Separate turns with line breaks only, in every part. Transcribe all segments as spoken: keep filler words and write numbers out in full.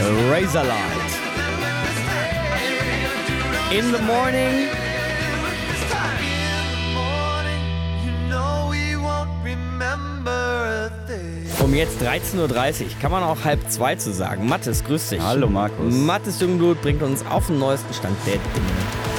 Razorlight. In the morning. Um jetzt dreizehn Uhr dreißig, kann man auch halb zwei zu sagen. Mathis, grüß dich.
Hallo Markus.
Mathis Jungblut bringt uns auf den neuesten Stand der Dinge.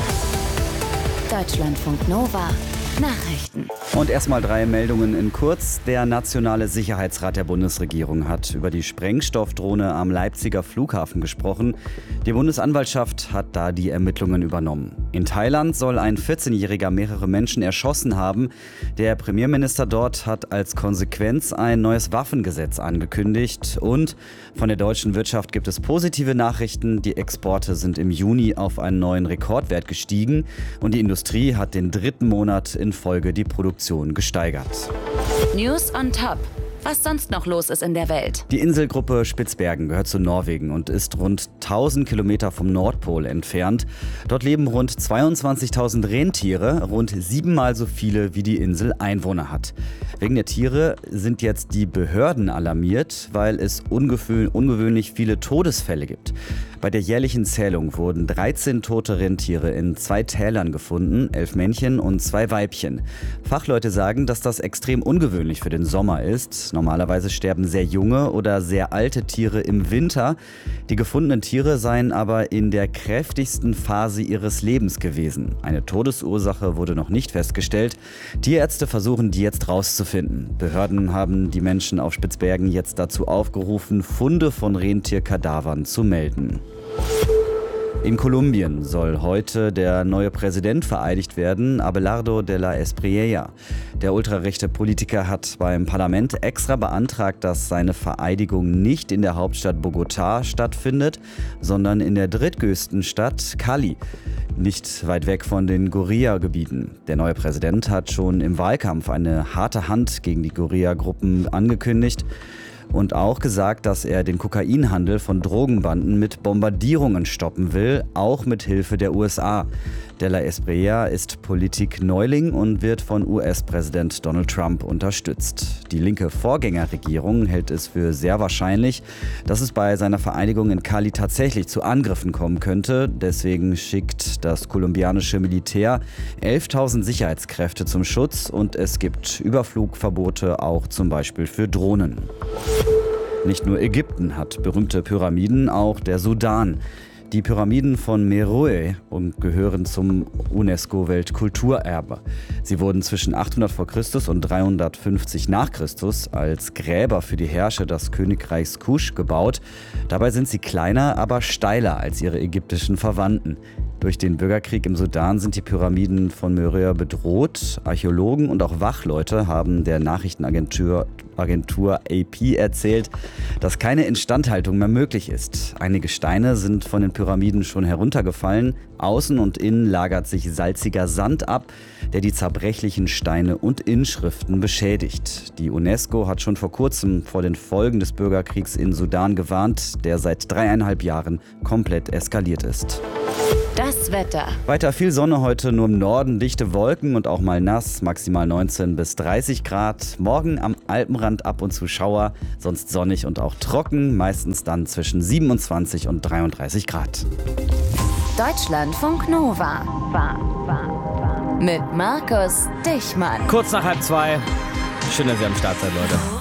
Deutschlandfunk Nova. Nachrichten.
Und erstmal drei Meldungen in kurz. Der Nationale Sicherheitsrat der Bundesregierung hat über die Sprengstoffdrohne am Leipziger Flughafen gesprochen. Die Bundesanwaltschaft hat da die Ermittlungen übernommen. In Thailand soll ein vierzehnjähriger mehrere Menschen erschossen haben. Der Premierminister dort hat als Konsequenz ein neues Waffengesetz angekündigt. Und von der deutschen Wirtschaft gibt es positive Nachrichten. Die Exporte sind im Juni auf einen neuen Rekordwert gestiegen. Und die Industrie hat den dritten Monat in Folge die Produktion gesteigert.
News on top. Was sonst noch los ist in der Welt.
Die Inselgruppe Spitzbergen gehört zu Norwegen und ist rund tausend Kilometer vom Nordpol entfernt. Dort leben rund zweiundzwanzigtausend Rentiere, rund siebenmal so viele wie die Insel Einwohner hat. Wegen der Tiere sind jetzt die Behörden alarmiert, weil es ungewö- ungewöhnlich viele Todesfälle gibt. Bei der jährlichen Zählung wurden dreizehn tote Rentiere in zwei Tälern gefunden, elf Männchen und zwei Weibchen. Fachleute sagen, dass das extrem ungewöhnlich für den Sommer ist. Normalerweise sterben sehr junge oder sehr alte Tiere im Winter. Die gefundenen Tiere seien aber in der kräftigsten Phase ihres Lebens gewesen. Eine Todesursache wurde noch nicht festgestellt. Tierärzte versuchen, die jetzt rauszufinden. Behörden haben die Menschen auf Spitzbergen jetzt dazu aufgerufen, Funde von Rentierkadavern zu melden. In Kolumbien soll heute der neue Präsident vereidigt werden, Abelardo de la Espriella. Der ultrarechte Politiker hat beim Parlament extra beantragt, dass seine Vereidigung nicht in der Hauptstadt Bogotá stattfindet, sondern in der drittgrößten Stadt Cali, nicht weit weg von den Guerilla-Gebieten. Der neue Präsident hat schon im Wahlkampf eine harte Hand gegen die Guerilla-Gruppen angekündigt. Und auch gesagt, dass er den Kokainhandel von Drogenbanden mit Bombardierungen stoppen will, auch mit Hilfe der U S A. De la Espriella ist Politikneuling und wird von U S-Präsident Donald Trump unterstützt. Die linke Vorgängerregierung hält es für sehr wahrscheinlich, dass es bei seiner Vereinigung in Cali tatsächlich zu Angriffen kommen könnte. Deswegen schickt das kolumbianische Militär elftausend Sicherheitskräfte zum Schutz und es gibt Überflugverbote auch zum Beispiel für Drohnen. Nicht nur Ägypten hat berühmte Pyramiden, auch der Sudan. Die Pyramiden von Meroe gehören zum UNESCO-Weltkulturerbe. Sie wurden zwischen achthundert vor Christus und dreihundertfünfzig nach Christus als Gräber für die Herrscher des Königreichs Kusch gebaut. Dabei sind sie kleiner, aber steiler als ihre ägyptischen Verwandten. Durch den Bürgerkrieg im Sudan sind die Pyramiden von Meroe bedroht. Archäologen und auch Wachleute haben der Nachrichtenagentur Agentur A P erzählt, dass keine Instandhaltung mehr möglich ist. Einige Steine sind von den Pyramiden schon heruntergefallen. Außen und innen lagert sich salziger Sand ab, der die zerbrechlichen Steine und Inschriften beschädigt. Die UNESCO hat schon vor kurzem vor den Folgen des Bürgerkriegs in Sudan gewarnt, der seit dreieinhalb Jahren komplett eskaliert ist.
Das Wetter.
Weiter viel Sonne heute, nur im Norden dichte Wolken und auch mal nass, maximal neunzehn bis dreißig Grad. Morgen am Alpenrand ab und zu Schauer, sonst sonnig und auch trocken, meistens dann zwischen siebenundzwanzig und dreiunddreißig Grad.
Deutschlandfunk Nova. Mit Markus Dichmann.
Kurz nach halb zwei. Schön, dass ihr am Start seid, Leute.